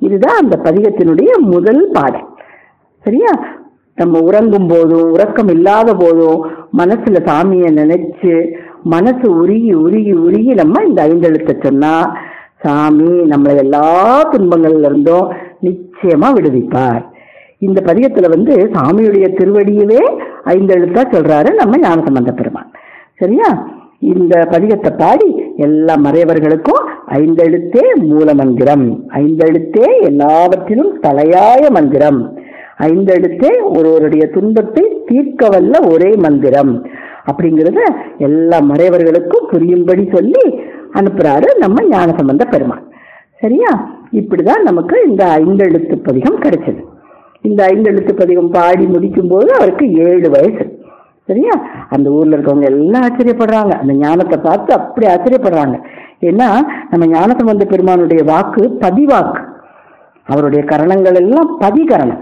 இதுதான் அந்த பதிகத்தினுடைய முதல் பாடல். சரியா? நம்ம உறங்கும் போதும் உறக்கம் இல்லாத போதும் மனசுல சாமியை நினைச்சு மனசு உருகி உருகி உருகி நம்ம இந்த 5 எழுத்தை சொன்னா சாமி நம்மளை எல்லா துன்பங்கள்ல இருந்தும் நிச்சயமா விடுவிப்பார். இந்த பதிகத்துல சாமியுடைய திருவடியவே 5 எழுத்தா சொல்றாரு நம்ம ஞானசம்பந்த பெருமான். சரியா? இந்த பதிகத்தை பாடி எல்லா மறையவர்களுக்கும் 5 எழுத்தே மூல மந்திரம், 5 எழுத்தே எல்லாவற்றிலும் தலையாய மந்திரம், 5 எழுத்தே ஒருவருடைய துன்பத்தை தீர்க்க வல்ல ஒரே மந்திரம் அப்படிங்கிறத எல்லா மறையவர்களுக்கும் புரியும்படி சொல்லி அனுப்புறாரு நம்ம ஞானசம்பந்த பெருமான். சரியா? இப்படிதான் நமக்கு இந்த 5 எழுத்து பதிகம் கிடைச்சது. இந்த 5 எழுத்து பதிகம் பாடி முடிக்கும் போது அவருக்கு 7 வயசு. சரியா? அந்த ஊர்ல இருக்கவங்க எல்லாம் ஆச்சரியப்படுறாங்க, அந்த ஞானத்தை பார்த்து அப்படி ஆச்சரியப்படுறாங்க. ஏன்னா நம்ம ஞானசம்பந்த பெருமானுடைய வாக்கு பதிவாக்கு, அவருடைய கரணங்கள் எல்லாம் பதிகரணம்.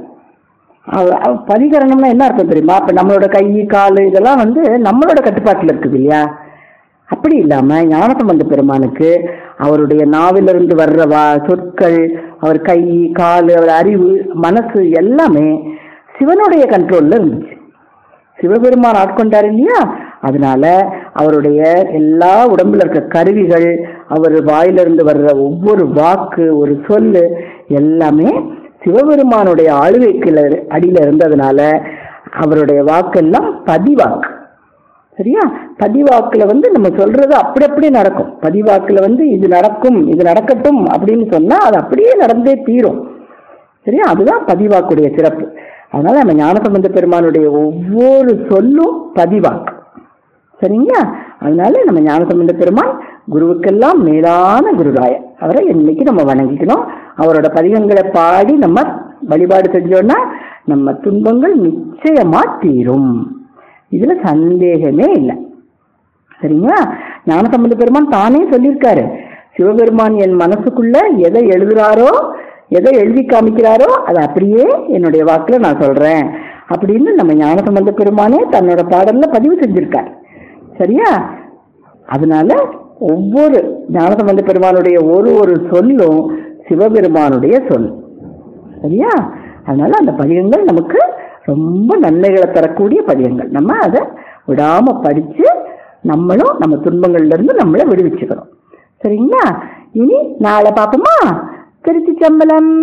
பதிகரணம்னா என்ன அர்த்தம் தெரியுமா? இப்ப நம்மளோட கை கால் இதெல்லாம் நம்மளோட கட்டுப்பாட்டுல இருக்குது இல்லையா? அப்படி இல்லாம ஞானசம்பந்த பெருமானுக்கு அவருடைய நாவிலிருந்து வர்ற சொற்கள், அவர் கை கால், அவர் அறிவு, மனசு எல்லாமே சிவனுடைய கண்ட்ரோல்ல இருந்துச்சு. சிவபெருமான் ஆட்கொண்டார் இல்லையா? அதனால அவருடைய எல்லா உடம்புல இருக்க கருவிகள், அவர் வாயிலிருந்து வர்ற ஒவ்வொரு வாக்கு, ஒரு சொல்லு எல்லாமே சிவபெருமானுடைய ஆளுகைக்கு அடியில இருந்ததுனால அவருடைய வாக்கெல்லாம் பதிவாக்கு. சரியா? பதிவாக்குல நம்ம சொல்றது அப்படி அப்படியே நடக்கும். பதிவாக்குல இது நடக்கும், இது நடக்கட்டும் அப்படின்னு சொன்னா அது அப்படியே நடந்தே தீரும். சரியா? அதுதான் பதிவாக்குடைய சிறப்பு. அதனால நம்ம ஞானசம்பந்த பெருமானுடைய ஒவ்வொரு சொல்லும் பதிவாக்கு. சரிங்களா? அதனால நம்ம ஞானசம்பந்த பெருமான் குருவுக்கெல்லாம் மேலான குருராயர். அவரை என்னைக்கு நம்ம வணங்கிக்கணும். அவரோட பதிகங்களை பாடி நம்ம வழிபாடு செஞ்சோம்னா நம்ம துன்பங்கள் நிச்சயமா தீரும். இதுல சந்தேகமே இல்லை. சரிங்களா? ஞானசம்பந்த பெருமான் தானே சொல்லியிருக்காரு, சிவபெருமான் என் மனசுக்குள்ள எதை எழுதுறாரோ, எதை எழுதி காமிக்கிறாரோ அதை அப்படியே என்னுடைய வாக்குல நான் சொல்றேன் அப்படின்னு நம்ம ஞானசம்பந்த பெருமானே தன்னோட பாடல்ல பதிவு செஞ்சிருக்கார். சரியா? அதனால ஒவ்வொரு ஞானசம்பந்த பெருமானுடைய ஒரு சொல்லும் சிவபெருமானுடைய சொல். சரியா? அதனால அந்த பதிகங்கள் நமக்கு ரொம்ப நன்மைகளை தரக்கூடிய பதிகங்கள். நம்ம அதை விடாம படிச்சு நம்மளும் நம்ம துன்பங்கள்ல இருந்து நம்மளை விடுவிச்சுக்கிறோம். சரிங்களா? இனி நாளை பார்ப்போமா? திருச்சிற்றம்பலம்.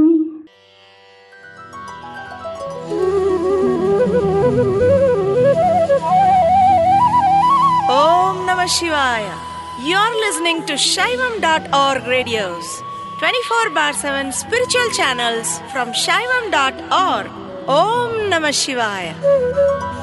Om Namah Shivaya. You're listening to Shaivam.org radios, 24/7 spiritual channels from Shaivam.org. Om Namah Shivaya.